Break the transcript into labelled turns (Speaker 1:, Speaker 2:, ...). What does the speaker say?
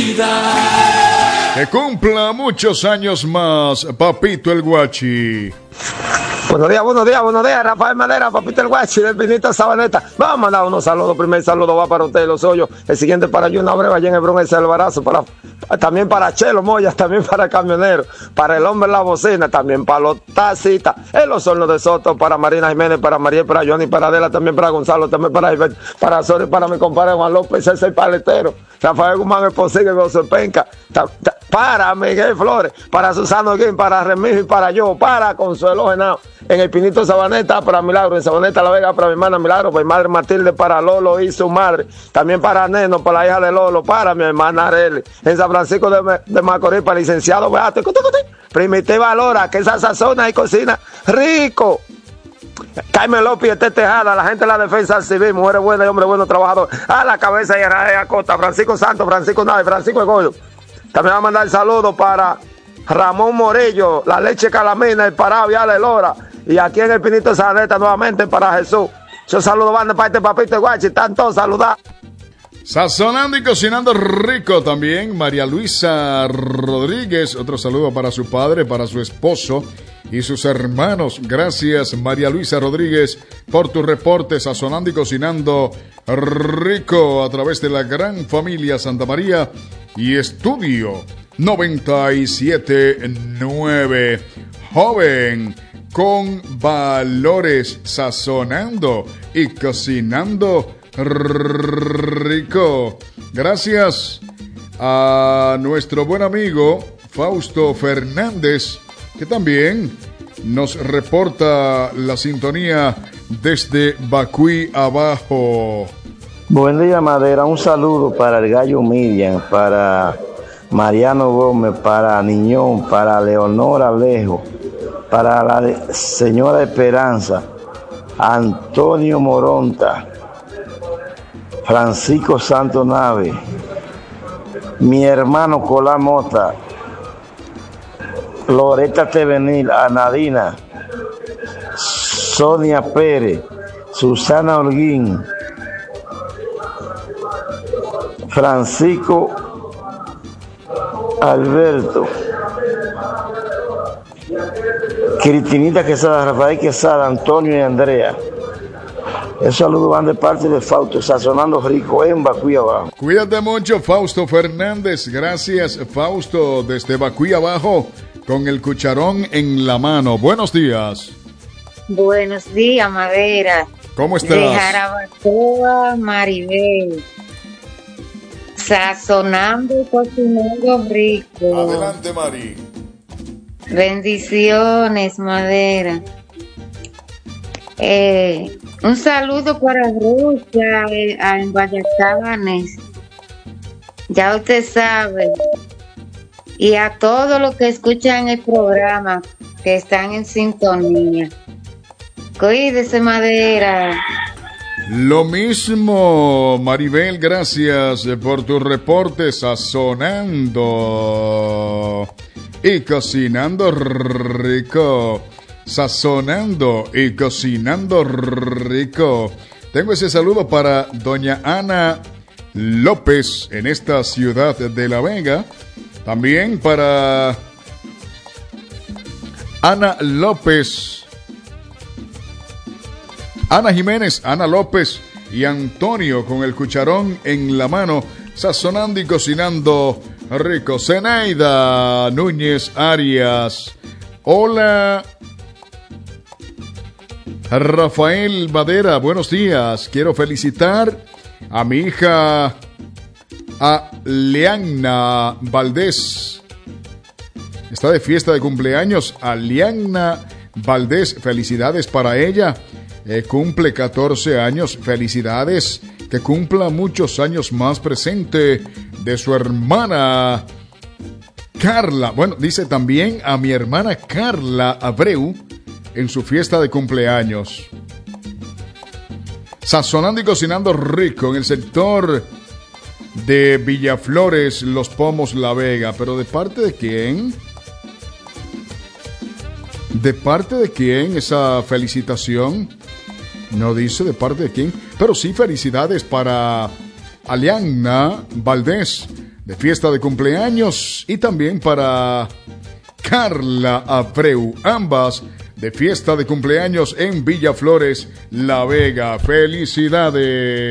Speaker 1: vida.
Speaker 2: Que cumpla muchos años más, Papito el Guachi.
Speaker 3: Buenos días, Rafael Madera, Papito el Guachi, del Pinito Sabaneta. Vamos a dar unos saludos. Primer saludo va para usted, Los Hoyos. El siguiente para Yuna Breva, allá en el Bronx, el Barazo. También para Chelo Moya, también para el camionero. Para el hombre en la bocina, también para los taxistas. En los hornos de Soto, para Marina Jiménez, para Mariel, para Johnny, para Adela, también para Gonzalo, también para Iber, para Sori, para mi compadre Juan López, ese paletero. Rafael Guzmán, el Posible, José Penca. Para Miguel Flores, para Susano Guín, para Remigio y para yo, para Consuelo Genao, en el Pinito Sabaneta, para Milagro, en Sabaneta La Vega, para mi hermana Milagro, para mi madre Matilde, para Lolo y su madre, también para Neno, para la hija de Lolo, para mi hermana Arely, en San Francisco de Macorís, para el licenciado Beato, Primitiva Lora, que esa sazona y cocina rico. Carmen López, Tejada, la gente de la defensa civil, mujeres buenas y hombres buenos trabajadores, a la cabeza y a Costa, Francisco Santos, Francisco Nave, Francisco Egoyo. También va a mandar saludos para Ramón Morello, la leche Calamina, el Parado y Ale Lora. Y aquí en el Pinito Sabaneta nuevamente para Jesús. Yo saludo van de parte de Papito Guachi, están todos saludados.
Speaker 2: Sazonando y cocinando rico también, María Luisa Rodríguez. Otro saludo para su padre, para su esposo y sus hermanos. Gracias, María Luisa Rodríguez, por tu reporte. Sazonando y cocinando rico a través de la gran familia Santa María y Estudio 97.9. Joven con valores, sazonando y cocinando rico. Gracias a nuestro buen amigo Fausto Fernández, que también nos reporta la sintonía desde Bacuy Abajo.
Speaker 4: Buen día, Madera. Un saludo para el Gallo Miriam, para Mariano Gómez, para Niñón, para Leonora Alejo, para la señora Esperanza, Antonio Moronta, Francisco Santo Nave, mi hermano Colán Mota, Loreta Tevenil, Anadina, Sonia Pérez, Susana Holguín, Francisco Alberto, Cristinita Quesada, Rafael Quesada, Antonio y Andrea. Esos saludos van de parte de Fausto, sazonando rico en Bacuy Abajo.
Speaker 2: Cuídate mucho, Fausto Fernández. Gracias, Fausto, desde Bacuy Abajo, con el cucharón en la mano. Buenos días.
Speaker 5: Buenos días, Madera.
Speaker 2: ¿Cómo estás?
Speaker 5: De Jarabacoa, Maribel. Sazonando y cocinando rico.
Speaker 2: Adelante, Mari.
Speaker 5: Bendiciones, Madera. Un saludo para Rusia en Guayacanes. Ya usted sabe. Y a todos los que escuchan el programa, que están en sintonía. Cuídese, Madera.
Speaker 2: Lo mismo, Maribel, gracias por tu reporte. Sazonando y cocinando rico. Sazonando y cocinando rico. Tengo ese saludo para doña Ana López en esta ciudad de La Vega. También para Ana López, Ana Jiménez, Ana López y Antonio con el cucharón en la mano, sazonando y cocinando rico. Zenaida Núñez Arias. Hola, Rafael Madera, buenos días. Quiero felicitar a mi hija, a Leanna Valdés. Está de fiesta de cumpleaños a Leanna Valdés. Felicidades para ella. Cumple 14 años. Felicidades. Que cumpla muchos años más, presente de su hermana Carla. Bueno, dice también a mi hermana Carla Abreu en su fiesta de cumpleaños. Sazonando y cocinando rico en el sector de Villaflores, Los Pomos, La Vega. ¿Pero de parte de quién? ¿De parte de quién esa felicitación? No dice de parte de quién, pero sí felicidades para Aliana Valdés, de fiesta de cumpleaños, y también para Carla Abreu, ambas de fiesta de cumpleaños en Villa Flores, La Vega. ¡Felicidades!